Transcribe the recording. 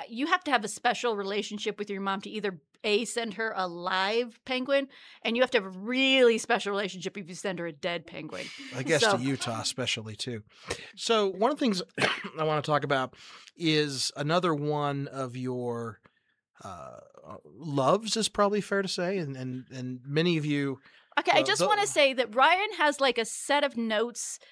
you have to have a special relationship with your mom to either A, send her a live penguin, and you have to have a really special relationship if you send her a dead penguin. I guess to So Utah especially too. So one of the things I want to talk about is another one of your loves is probably fair to say, and many of you okay, I just the wanna say that Ryan has, like, a set of notes